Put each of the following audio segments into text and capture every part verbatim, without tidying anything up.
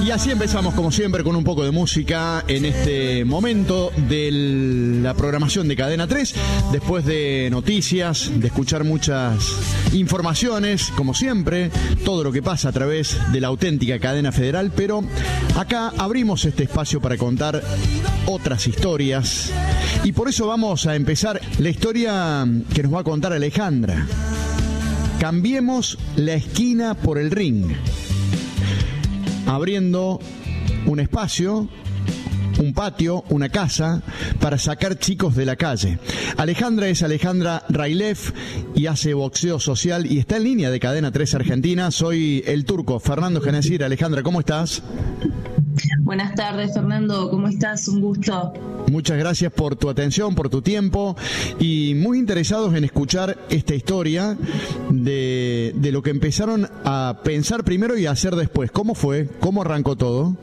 Y así empezamos, como siempre, con un poco de música en este momento de la programación de Cadena tres, después de noticias, de escuchar muchas informaciones, como siempre, todo lo que pasa a través de la auténtica cadena federal, pero acá abrimos este espacio para contar otras historias, y por eso vamos a empezar la historia que nos va a contar Alejandra. Cambiemos la esquina por el ring, abriendo un espacio, un patio, una casa para sacar chicos de la calle. Alejandra es Alejandra Railef y hace boxeo social y está en línea de Cadena tres Argentina. Soy el turco Fernando Genecir. Alejandra, ¿cómo estás? Buenas tardes, Fernando, ¿cómo estás? Un gusto. Muchas gracias por tu atención, por tu tiempo, y muy interesados en escuchar esta historia de, de lo que empezaron a pensar primero y a hacer después. ¿Cómo fue? ¿Cómo arrancó todo?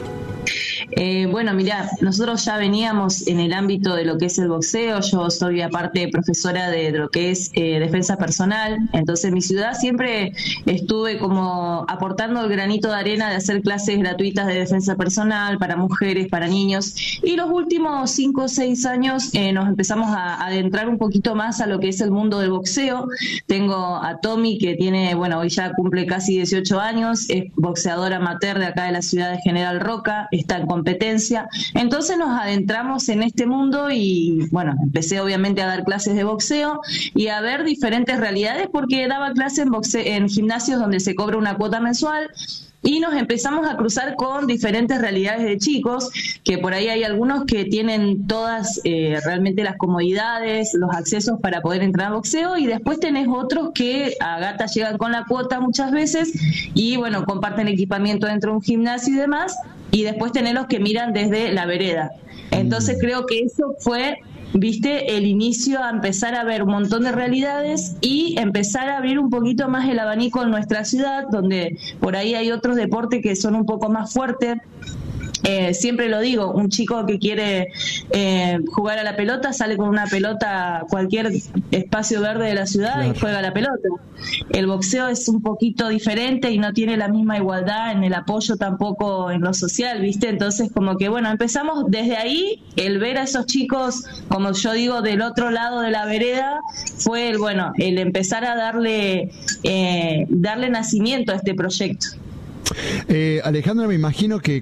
Eh, bueno, mirá, nosotros ya veníamos en el ámbito de lo que es el boxeo. Yo soy aparte profesora de, de lo que es eh, defensa personal. Entonces en mi ciudad siempre estuve como aportando el granito de arena de hacer clases gratuitas de defensa personal para mujeres, para niños. Y los últimos cinco o seis años eh, nos empezamos a adentrar un poquito más a lo que es el mundo del boxeo. Tengo a Tommy, que tiene, bueno, hoy ya cumple casi dieciocho años, es boxeador amateur de acá de la ciudad de General Roca, está en competencia. Entonces nos adentramos en este mundo y bueno, empecé obviamente a dar clases de boxeo y a ver diferentes realidades, porque daba clases en, boxeo, en gimnasios donde se cobra una cuota mensual. Y nos empezamos a cruzar con diferentes realidades de chicos, que por ahí hay algunos que tienen todas eh, realmente las comodidades, los accesos para poder entrar a boxeo, y después tenés otros que a gata llegan con la cuota muchas veces y bueno, comparten equipamiento dentro de un gimnasio y demás, y después tenés los que miran desde la vereda. Entonces creo que eso fue, viste, el inicio a empezar a ver un montón de realidades y empezar a abrir un poquito más el abanico en nuestra ciudad, donde por ahí hay otros deportes que son un poco más fuertes. Eh, siempre lo digo, un chico que quiere eh, jugar a la pelota sale con una pelota a cualquier espacio verde de la ciudad, claro, y juega a la pelota. El boxeo es un poquito diferente y no tiene la misma igualdad en el apoyo, tampoco en lo social, ¿viste? Entonces como que bueno, empezamos desde ahí, el ver a esos chicos, como yo digo, del otro lado de la vereda, fue el, bueno, el empezar a darle, eh, darle nacimiento a este proyecto. Eh, Alejandra, me imagino que